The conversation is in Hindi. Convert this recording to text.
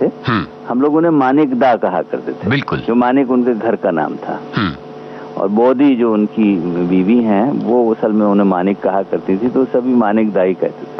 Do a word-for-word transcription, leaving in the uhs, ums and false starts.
थे, हम लोग उन्हें मानिक दा कहा करते थे। बिल्कुल। जो मानिक उनके घर का नाम था। और बोधी जो उनकी बीवी हैं वो असल में उन्हें मानिक कहा करती थी, तो सभी मानिक दा ही कहते थे।